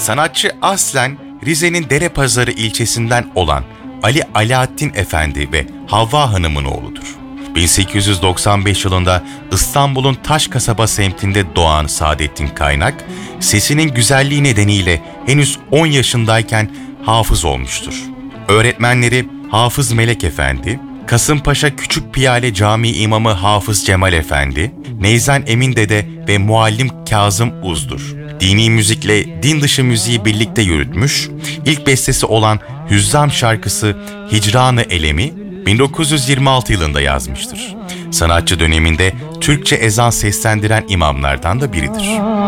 Sanatçı aslen Rize'nin Derepazarı ilçesinden olan Ali Alaaddin Efendi ve Havva Hanım'ın oğludur. 1895 yılında İstanbul'un Taşkasaba semtinde doğan Saadettin Kaynak, sesinin güzelliği nedeniyle henüz 10 yaşındayken hafız olmuştur. Öğretmenleri Hafız Melek Efendi, Kasımpaşa Küçük Piyale Camii İmamı Hafız Cemal Efendi, Neyzen Emin Dede ve Muallim Kazım Uz'dur. Dini müzikle din dışı müziği birlikte yürütmüş, ilk bestesi olan Hüzzam şarkısı Hicran-ı Elemi 1926 yılında yazmıştır. Sanatçı döneminde Türkçe ezan seslendiren imamlardan da biridir.